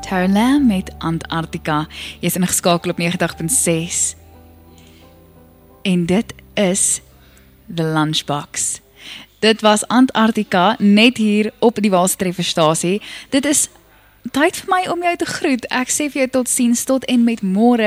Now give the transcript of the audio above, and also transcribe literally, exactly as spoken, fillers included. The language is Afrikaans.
Tara met Antarctica. Jy is ingeskakel op nege tig punt ses. En dit is The Lunchbox. Dit was Antarctica, net hier op die Waalstrefferstasie. Dit is tyd vir my om jou te groet. Ek sê vir jou tot ziens, tot en met môre.